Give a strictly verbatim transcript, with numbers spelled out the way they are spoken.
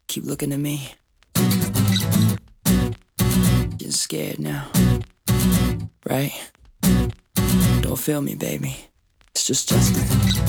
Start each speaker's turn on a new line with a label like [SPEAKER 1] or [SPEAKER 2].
[SPEAKER 1] Keep looking at me. Getting scared now, right? Don't feel me, baby. It's just Justin.